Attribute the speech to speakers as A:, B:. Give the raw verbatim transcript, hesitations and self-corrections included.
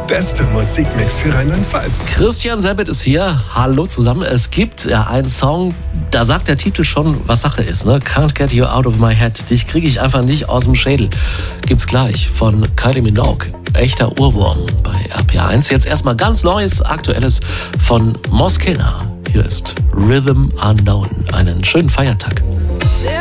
A: beste Musikmix für Rheinland-Pfalz.
B: Christian Sabat ist hier. Hallo zusammen. Es gibt ja einen Song, da sagt der Titel schon, was Sache ist. Ne? Can't Get You Out of My Head. Dich kriege ich einfach nicht aus dem Schädel. Gibt's gleich von Kylie Minogue. Echter Ohrwurm bei R P R eins. Jetzt erstmal ganz Neues, Aktuelles von Moskena. Hier ist Rhythm Unknown. Einen schönen Feiertag.